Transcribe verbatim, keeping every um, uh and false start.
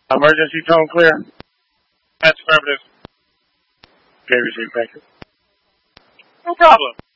Emergency tone clear? That's affirmative. Okay, receive, thank you. No problem.